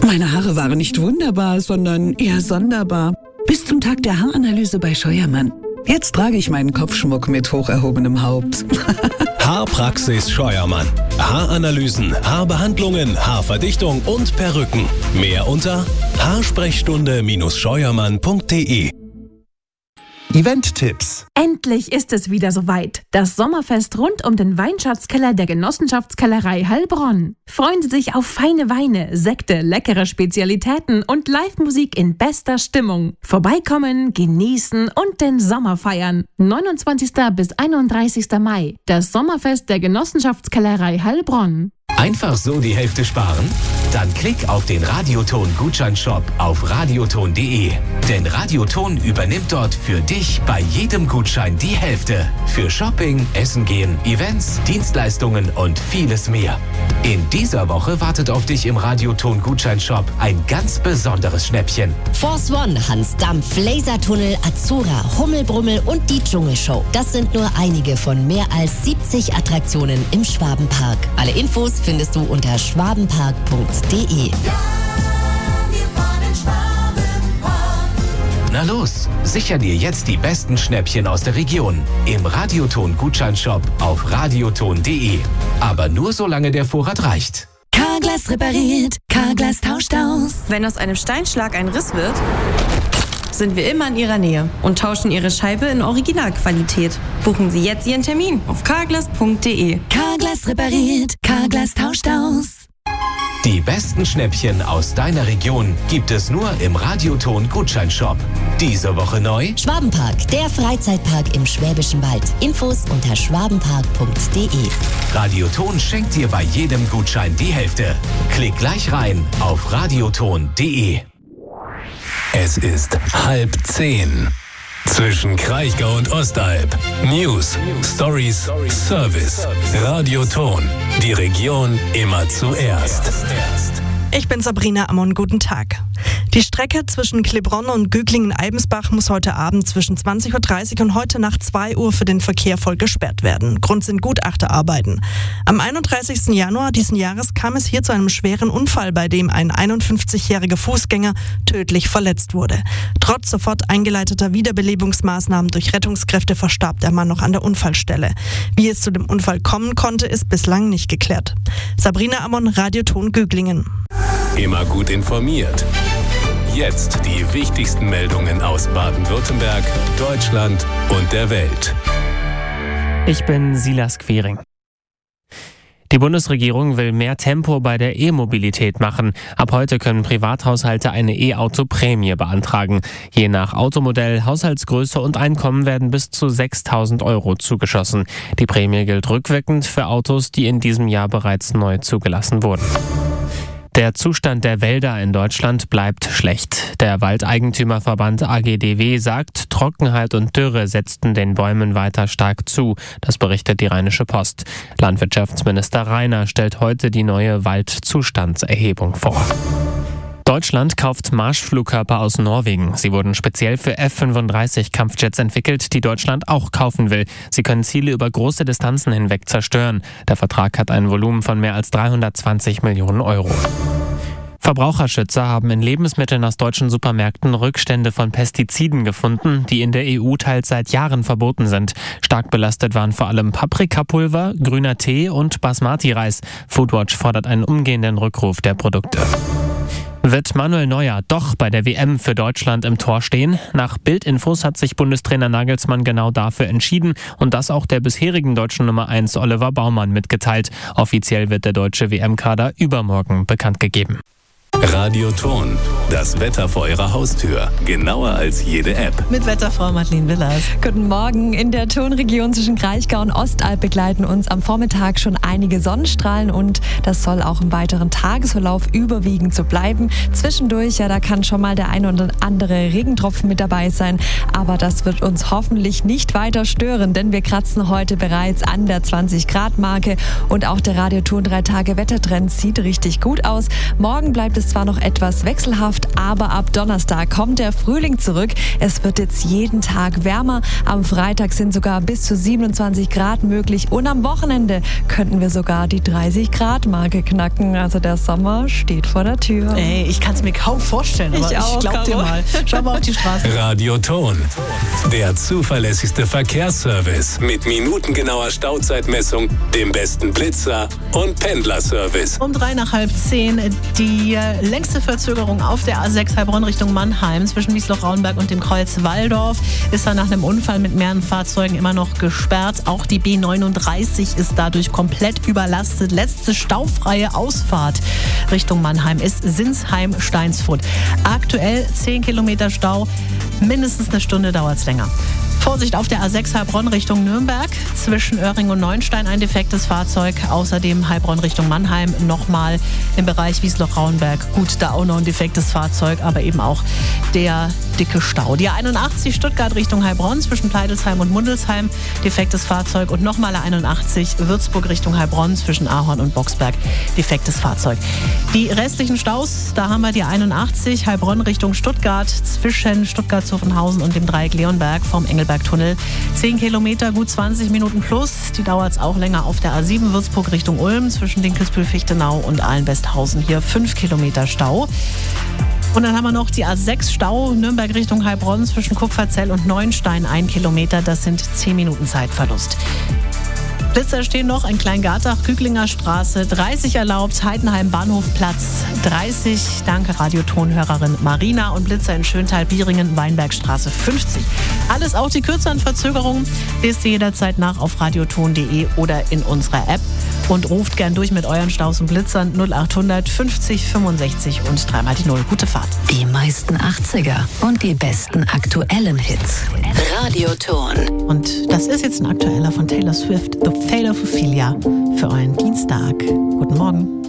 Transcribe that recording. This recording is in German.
Meine Haare waren nicht wunderbar, sondern eher sonderbar. Bis zum Tag der Haaranalyse bei Scheuermann. Jetzt trage ich meinen Kopfschmuck mit hoch erhobenem Haupt. Haarpraxis Scheuermann. Haaranalysen, Haarbehandlungen, Haarverdichtung und Perücken. Mehr unter haarsprechstunde-scheuermann.de. Event-Tipps. Endlich ist es wieder soweit. Das Sommerfest rund um den Weinschatzkeller der Genossenschaftskellerei Heilbronn. Freuen Sie sich auf feine Weine, Sekte, leckere Spezialitäten und Live-Musik in bester Stimmung. Vorbeikommen, genießen und den Sommer feiern. 29. bis 31. Mai. Das Sommerfest der Genossenschaftskellerei Heilbronn. Einfach so die Hälfte sparen? Dann klick auf den Radioton-Gutscheinshop auf radioton.de. Denn Radioton übernimmt dort für dich bei jedem Gutschein die Hälfte. Für Shopping, Essen gehen, Events, Dienstleistungen und vieles mehr. In dieser Woche wartet auf dich im Radioton-Gutscheinshop ein ganz besonderes Schnäppchen. Force One, Hans Dampf, Lasertunnel, Azura, Hummelbrummel und die Dschungelshow. Das sind nur einige von mehr als 70 Attraktionen im Schwabenpark. Alle Infos findest du unter schwabenpark.de. Na los, sicher dir jetzt die besten Schnäppchen aus der Region im Radioton-Gutscheinshop auf radioton.de. Aber nur solange der Vorrat reicht. Carglass repariert, Carglass tauscht aus. Wenn aus einem Steinschlag ein Riss wird, sind wir immer in Ihrer Nähe und tauschen Ihre Scheibe in Originalqualität. Buchen Sie jetzt Ihren Termin auf carglass.de. Carglass repariert, Carglass tauscht aus. Die besten Schnäppchen aus deiner Region gibt es nur im Radioton-Gutscheinshop. Diese Woche neu: Schwabenpark, der Freizeitpark im Schwäbischen Wald. Infos unter schwabenpark.de. Radioton schenkt dir bei jedem Gutschein die Hälfte. Klick gleich rein auf radioton.de. Es ist 9:30. Zwischen Kraichgau und Ostalb. News, Stories, Service. Radioton. Die Region immer zuerst. Ich bin Sabrina Ammon, guten Tag. Die Strecke zwischen Klebronn und Güglingen-Eibensbach muss heute Abend zwischen 20.30 Uhr und heute Nacht 2 Uhr für den Verkehr voll gesperrt werden. Grund sind Gutachterarbeiten. Am 31. Januar diesen Jahres kam es hier zu einem schweren Unfall, bei dem ein 51-jähriger Fußgänger tödlich verletzt wurde. Trotz sofort eingeleiteter Wiederbelebungsmaßnahmen durch Rettungskräfte verstarb der Mann noch an der Unfallstelle. Wie es zu dem Unfall kommen konnte, ist bislang nicht geklärt. Sabrina Ammon, Radioton Güglingen. Immer gut informiert. Jetzt die wichtigsten Meldungen aus Baden-Württemberg, Deutschland und der Welt. Ich bin Silas Quering. Die Bundesregierung will mehr Tempo bei der E-Mobilität machen. Ab heute können Privathaushalte eine E-Auto-Prämie beantragen. Je nach Automodell, Haushaltsgröße und Einkommen werden bis zu 6.000 € zugeschossen. Die Prämie gilt rückwirkend für Autos, die in diesem Jahr bereits neu zugelassen wurden. Der Zustand der Wälder in Deutschland bleibt schlecht. Der Waldeigentümerverband AGDW sagt, Trockenheit und Dürre setzten den Bäumen weiter stark zu. Das berichtet die Rheinische Post. Landwirtschaftsminister Rainer stellt heute die neue Waldzustandserhebung vor. Deutschland kauft Marschflugkörper aus Norwegen. Sie wurden speziell für F-35-Kampfjets entwickelt, die Deutschland auch kaufen will. Sie können Ziele über große Distanzen hinweg zerstören. Der Vertrag hat ein Volumen von mehr als 320 Millionen €. Verbraucherschützer haben in Lebensmitteln aus deutschen Supermärkten Rückstände von Pestiziden gefunden, die in der EU teils seit Jahren verboten sind. Stark belastet waren vor allem Paprikapulver, grüner Tee und Basmati-Reis. Foodwatch fordert einen umgehenden Rückruf der Produkte. Wird Manuel Neuer doch bei der WM für Deutschland im Tor stehen? Nach Bild-Infos hat sich Bundestrainer Nagelsmann genau dafür entschieden und das auch der bisherigen deutschen Nummer 1 Oliver Baumann mitgeteilt. Offiziell wird der deutsche WM-Kader übermorgen bekannt gegeben. Radioton, das Wetter vor Ihrer Haustür. Genauer als jede App. Mit Wetterfrau Madeleine Willers. Guten Morgen. In der Tonregion zwischen Kraichgau und Ostalb begleiten uns am Vormittag schon einige Sonnenstrahlen und das soll auch im weiteren Tagesverlauf überwiegend so bleiben. Zwischendurch, da kann schon mal der ein oder andere Regentropfen mit dabei sein, aber das wird uns hoffentlich nicht weiter stören, denn wir kratzen heute bereits an der 20-Grad-Marke und auch der Radioton 3-Tage-Wettertrend sieht richtig gut aus. Morgen bleibt es zwar noch etwas wechselhaft, aber ab Donnerstag kommt der Frühling zurück. Es wird jetzt jeden Tag wärmer. Am Freitag sind sogar bis zu 27 Grad möglich und am Wochenende könnten wir sogar die 30-Grad-Marke knacken. Also der Sommer steht vor der Tür. Ey, ich kann es mir kaum vorstellen, aber ich glaub dir mal. Schau mal auf die Straße. Radio Ton, der zuverlässigste Verkehrsservice mit minutengenauer Stauzeitmessung, dem besten Blitzer und Pendlerservice. Um 9:30 die längste Verzögerung auf der A6 Heilbronn Richtung Mannheim zwischen Wiesloch-Rauenberg und dem Kreuz Walldorf ist dann nach einem Unfall mit mehreren Fahrzeugen immer noch gesperrt. Auch die B39 ist dadurch komplett überlastet. Letzte staufreie Ausfahrt Richtung Mannheim ist Sinsheim-Steinsfurt. Aktuell 10 Kilometer Stau, mindestens eine Stunde dauert es länger. Vorsicht auf der A6 Heilbronn Richtung Nürnberg. Zwischen Öhring und Neunstein ein defektes Fahrzeug. Außerdem Heilbronn Richtung Mannheim nochmal im Bereich Wiesloch-Rauenberg. Gut, da auch noch ein defektes Fahrzeug, aber eben auch der dicke Stau. Die A81 Stuttgart Richtung Heilbronn zwischen Pleidelsheim und Mundelsheim. Defektes Fahrzeug. Und nochmal A81 Würzburg Richtung Heilbronn zwischen Ahorn und Boxberg. Defektes Fahrzeug. Die restlichen Staus, da haben wir die A81 Heilbronn Richtung Stuttgart zwischen Stuttgart-Zuffenhausen und dem Dreieck Leonberg vom Engelberg-Tunnel. 10 Kilometer, gut 20 Minuten plus. Die dauert es auch länger auf der A7 Würzburg Richtung Ulm zwischen Dinkelsbühl-Fichtenau und Ahlen-Westhausen. Hier 5 Kilometer Stau. Und dann haben wir noch die A6 Stau Nürnberg Richtung Heilbronn zwischen Kupferzell und Neunstein 1 Kilometer. Das sind 10 Minuten Zeitverlust. Blitzer stehen noch in Kleingartach, Küglinger Straße 30 erlaubt, Heidenheim Bahnhofplatz 30. Danke Radiotonhörerin Marina und Blitzer in Schöntal, Bieringen, Weinbergstraße 50. Alles auch die kürzeren Verzögerungen lest ihr jederzeit nach auf radioton.de oder in unserer App und ruft gern durch mit euren Staus und Blitzern 0800 50 65 und 3 die 0. Gute Fahrt. Die meisten 80er und die besten aktuellen Hits. Radioton. Und das ist jetzt ein aktueller von Taylor Swift, The Fate of Ophelia, für euren Dienstag. Guten Morgen.